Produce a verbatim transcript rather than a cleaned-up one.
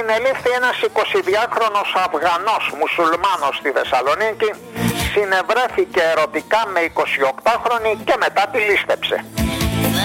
συνελήφθη ένας εικοσιδυάχρονος Αφγανός μουσουλμάνος στη Θεσσαλονίκη, συνευρέθηκε ερωτικά με εικοσιοκτάχρονη και μετά τη λίστεψε.